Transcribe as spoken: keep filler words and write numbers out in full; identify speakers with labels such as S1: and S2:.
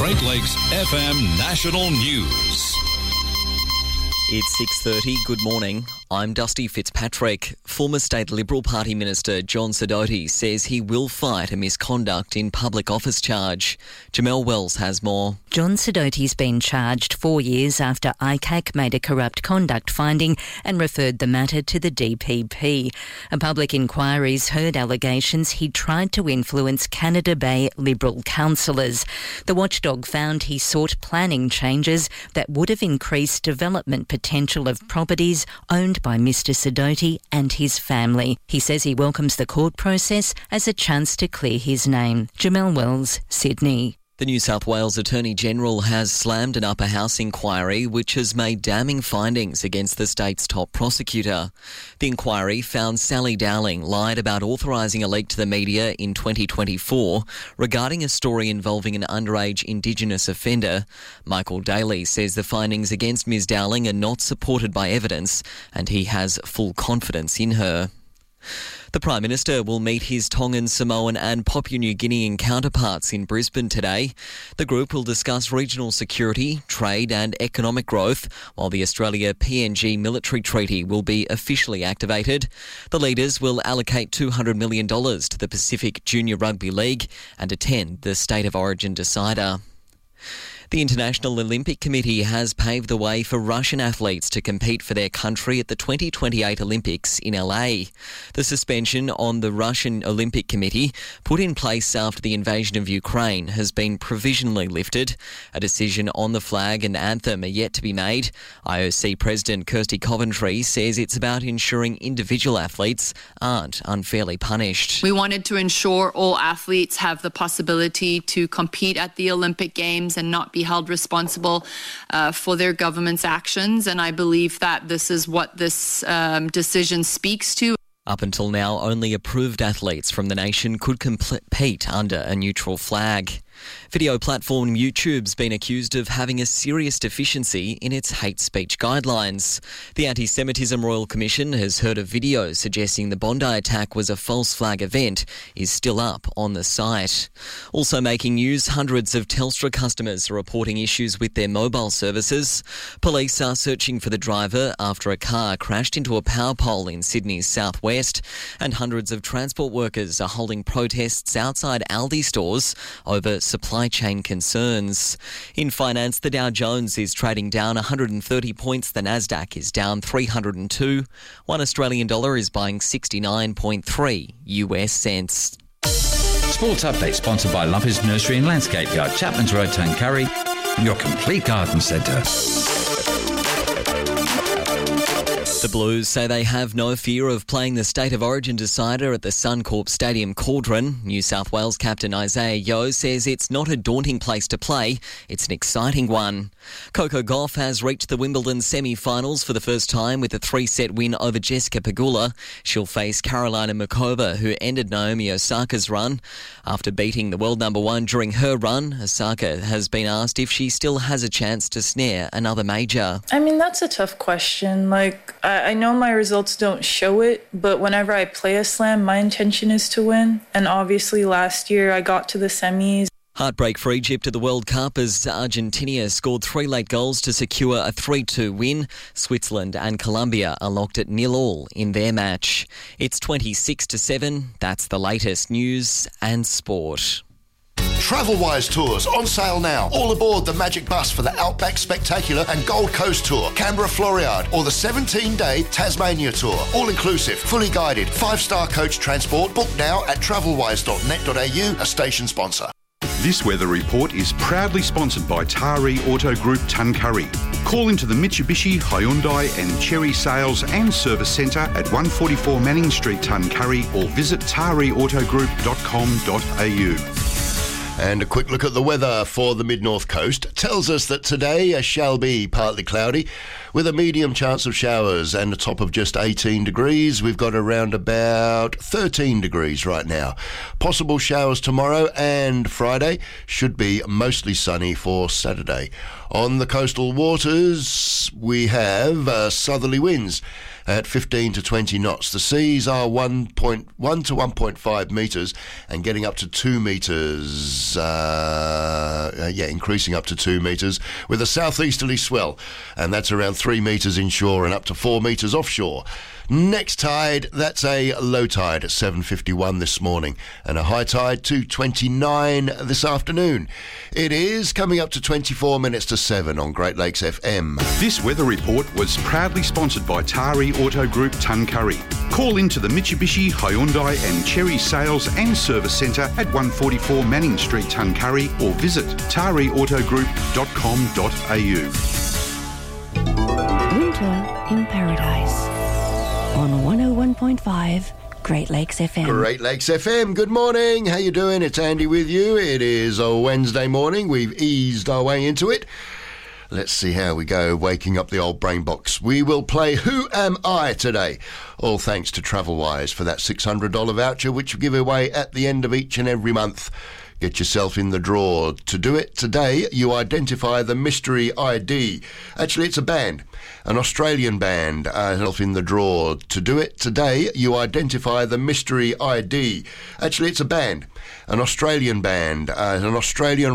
S1: Great Lakes F M National News.
S2: It's six thirty. Good morning. I'm Dusty Fitzpatrick. Former State Liberal Party Minister John Sidoti says he will fight a misconduct in public office charge. Jamelle Wells has more.
S3: John Sidoti's been charged four years after I C A C made a corrupt conduct finding and referred the matter to the D P P. A public inquiry's heard allegations he tried to influence Canada Bay Liberal councillors. The watchdog found he sought planning changes that would have increased development potential of properties owned by Mister Sidoti and his family. He says he welcomes the court process as a chance to clear his name. Jamelle Wells, Sydney.
S2: The New South Wales Attorney-General has slammed an upper house inquiry which has made damning findings against the state's top prosecutor. The inquiry found Sally Dowling lied about authorising a leak to the media in twenty twenty-four regarding a story involving an underage Indigenous offender. Michael Daly says the findings against Miz Dowling are not supported by evidence and he has full confidence in her. The Prime Minister will meet his Tongan, Samoan and Papua New Guinean counterparts in Brisbane today. The group will discuss regional security, trade and economic growth, while the Australia-P N G military treaty will be officially activated. The leaders will allocate two hundred million dollars to the Pacific Junior Rugby League and attend the State of Origin decider. The International Olympic Committee has paved the way for Russian athletes to compete for their country at the twenty twenty-eight Olympics in L A. The suspension on the Russian Olympic Committee, put in place after the invasion of Ukraine, has been provisionally lifted. A decision on the flag and anthem are yet to be made. I O C President Kirsty Coventry says it's about ensuring individual athletes aren't unfairly punished.
S4: We wanted to ensure all athletes have the possibility to compete at the Olympic Games and not be held responsible uh, for their government's actions, and I believe that this is what this um, decision speaks to.
S2: Up until now, only approved athletes from the nation could compete under a neutral flag. Video platform YouTube's been accused of having a serious deficiency in its hate speech guidelines. The Anti-Semitism Royal Commission has heard a video suggesting the Bondi attack was a false flag event is still up on the site. Also making news, hundreds of Telstra customers are reporting issues with their mobile services. Police are searching for the driver after a car crashed into a power pole in Sydney's southwest, and hundreds of transport workers are holding protests outside Aldi stores over supply chain concerns. In finance, the Dow Jones is trading down one hundred thirty points. The Nasdaq is down three hundred two. One Australian dollar is buying sixty-nine point three U S cents.
S5: Sports update sponsored by Lumpers Nursery and Landscape Yard, Chapman's Road, Tuncurry, your complete garden centre.
S2: The Blues say they have no fear of playing the State of Origin decider at the Suncorp Stadium Cauldron. New South Wales captain Isaiah Yeo says it's not a daunting place to play, it's an exciting one. Coco Gauff has reached the Wimbledon semi-finals for the first time with a three-set win over Jessica Pegula. She'll face Carolina Muchova, who ended Naomi Osaka's run. After beating the world number one during her run, Osaka has been asked if she still has a chance to snare another major.
S6: I mean, that's a tough question. Like, I I know my results don't show it, but whenever I play a slam, my intention is to win. And obviously last year I got to the semis.
S2: Heartbreak for Egypt at the World Cup as Argentina scored three late goals to secure a three two win. Switzerland and Colombia are locked at nil all in their match. It's twenty-six to seven. That's the latest news and sport.
S7: Travelwise Tours on sale now. All aboard the Magic Bus for the Outback Spectacular and Gold Coast Tour, Canberra Floriade, or the seventeen-day Tasmania Tour. All inclusive, fully guided, five-star coach transport. Book now at travelwise dot net dot a u, a station sponsor.
S8: This weather report is proudly sponsored by Taree Auto Group Tuncurry. Call into the Mitsubishi, Hyundai and Chery Sales and Service Centre at one forty-four Manning Street, Tuncurry, or visit taree auto group dot com dot a u.
S7: And a quick look at the weather for the mid-north coast tells us that today shall be partly cloudy with a medium chance of showers and a top of just eighteen degrees. We've got around about thirteen degrees right now. Possible showers tomorrow and Friday. Should be mostly sunny for Saturday. On the coastal waters, we have uh, southerly winds at fifteen to twenty knots. The seas are one point one to one point five metres and getting up to two metres, uh, uh, yeah, increasing up to two metres with a southeasterly swell, and that's around three metres inshore and up to four metres offshore. Next tide, that's a low tide at seven fifty-one this morning and a high tide two twenty-nine this afternoon. It is coming up to twenty-four minutes to seven on Great Lakes F M.
S8: This weather report was proudly sponsored by Tari Auto Group Tuncurry. Call into the Mitsubishi, Hyundai and Cherry Sales and Service Centre at one forty-four Manning Street, Tuncurry, or visit tari auto group dot com dot a u.
S9: Winter in Paradise on one oh one point five Great Lakes F M.
S7: Great Lakes F M, good morning. How you doing? It's Andy with you. It is a Wednesday morning. We've eased our way into it. Let's see how we go, waking up the old brain box. We will play Who Am I today? All thanks to TravelWise for that six hundred dollars voucher, which we give away at the end of each and every month. Get yourself in the draw. To do it today, you identify the mystery I D. Actually, it's a band, an Australian band. Uh, yourself in the draw. To do it today, you identify the mystery I D. Actually, it's a band, an Australian band, uh, an Australian